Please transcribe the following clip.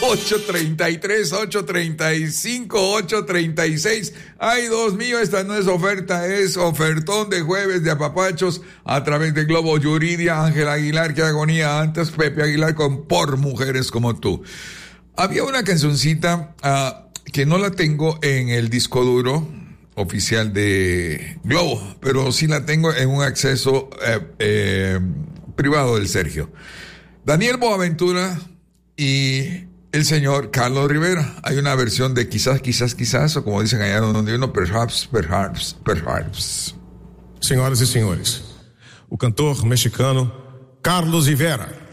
833, 835, 836. Ay, Dios mío, esta no es oferta, es ofertón de jueves de apapachos a través de Globo, Yuridia, Ángel Aguilar, qué agonía antes, Pepe Aguilar con Por Mujeres Como Tú. Había una cancioncita que no la tengo en el disco duro oficial de Globo, pero sí la tengo en un acceso privado del Sergio. Daniel Boaventura y el señor Carlos Rivera. Hay una versión de quizás, o como dicen allá donde uno, perhaps. Senhoras e senhores, o cantor mexicano Carlos Rivera.